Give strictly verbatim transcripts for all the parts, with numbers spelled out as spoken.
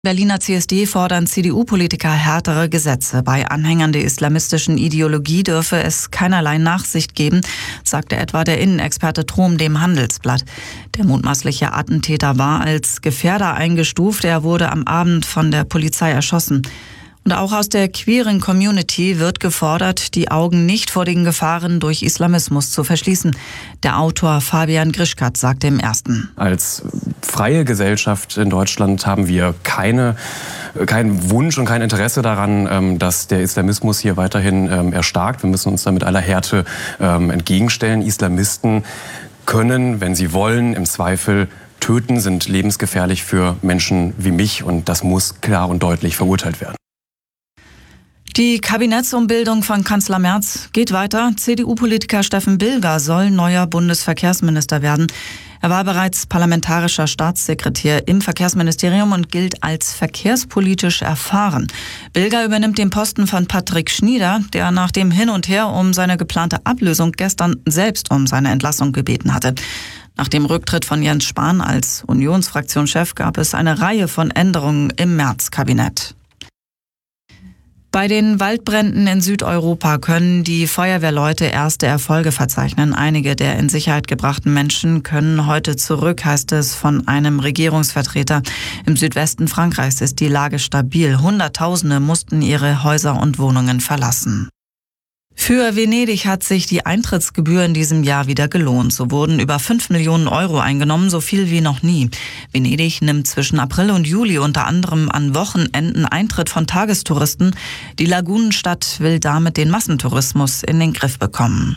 Berliner C S D fordern C D U-Politiker härtere Gesetze. Bei Anhängern der islamistischen Ideologie dürfe es keinerlei Nachsicht geben, sagte etwa der Innenexperte Trom dem Handelsblatt. Der mutmaßliche Attentäter war als Gefährder eingestuft. Er wurde am Abend von der Polizei erschossen. Und auch aus der queeren Community wird gefordert, die Augen nicht vor den Gefahren durch Islamismus zu verschließen. Der Autor Fabian Grischkat sagte im Ersten: Als freie Gesellschaft in Deutschland haben wir keine, keinen Wunsch und kein Interesse daran, dass der Islamismus hier weiterhin erstarkt. Wir müssen uns da mit aller Härte entgegenstellen. Islamisten können, wenn sie wollen, im Zweifel töten, sind lebensgefährlich für Menschen wie mich, und das muss klar und deutlich verurteilt werden. Die Kabinettsumbildung von Kanzler Merz geht weiter. C D U-Politiker Steffen Bilger soll neuer Bundesverkehrsminister werden. Er war bereits parlamentarischer Staatssekretär im Verkehrsministerium und gilt als verkehrspolitisch erfahren. Bilger übernimmt den Posten von Patrick Schnieder, der nach dem Hin und Her um seine geplante Ablösung gestern selbst um seine Entlassung gebeten hatte. Nach dem Rücktritt von Jens Spahn als Unionsfraktionschef gab es eine Reihe von Änderungen im Merz-Kabinett. Bei den Waldbränden in Südeuropa können die Feuerwehrleute erste Erfolge verzeichnen. Einige der in Sicherheit gebrachten Menschen können heute zurück, heißt es von einem Regierungsvertreter. Im Südwesten Frankreichs ist die Lage stabil. Hunderttausende mussten ihre Häuser und Wohnungen verlassen. Für Venedig hat sich die Eintrittsgebühr in diesem Jahr wieder gelohnt. So wurden über fünf Millionen Euro eingenommen, so viel wie noch nie. Venedig nimmt zwischen April und Juli unter anderem an Wochenenden Eintritt von Tagestouristen. Die Lagunenstadt will damit den Massentourismus in den Griff bekommen.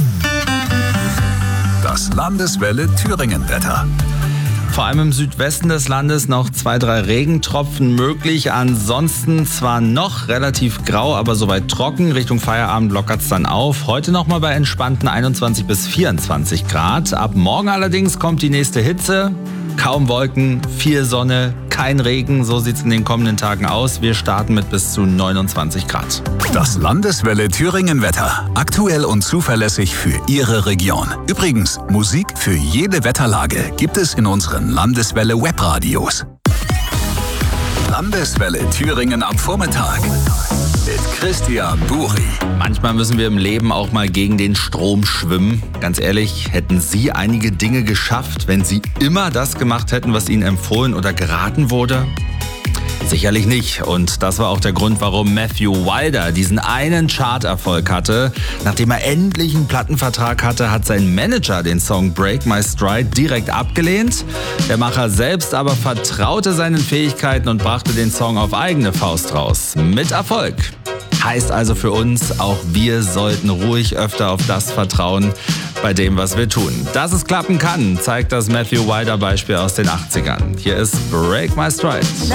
Das Landeswelle Thüringen-Wetter. Vor allem im Südwesten des Landes noch zwei, drei Regentropfen möglich. Ansonsten zwar noch relativ grau, aber soweit trocken. Richtung Feierabend lockert es dann auf. Heute nochmal bei entspannten einundzwanzig bis vierundzwanzig Grad. Ab morgen allerdings kommt die nächste Hitze. Kaum Wolken, viel Sonne, kein Regen. So sieht es in den kommenden Tagen aus. Wir starten mit bis zu neunundzwanzig Grad. Das Landeswelle Thüringen-Wetter. Aktuell und zuverlässig für Ihre Region. Übrigens, Musik für jede Wetterlage gibt es in unseren Landeswelle Webradios. Landeswelle Thüringen am Vormittag mit Christian Buri. Manchmal müssen wir im Leben auch mal gegen den Strom schwimmen. Ganz ehrlich, hätten Sie einige Dinge geschafft, wenn Sie immer das gemacht hätten, was Ihnen empfohlen oder geraten wurde? Sicherlich nicht. Und das war auch der Grund, warum Matthew Wilder diesen einen Charterfolg hatte. Nachdem er endlich einen Plattenvertrag hatte, hat sein Manager den Song Break My Stride direkt abgelehnt. Der Macher selbst aber vertraute seinen Fähigkeiten und brachte den Song auf eigene Faust raus. Mit Erfolg. Heißt also für uns, auch wir sollten ruhig öfter auf das vertrauen, bei dem, was wir tun. Dass es klappen kann, zeigt das Matthew Wilder Beispiel aus den achtzigern. Hier ist Break My Stride.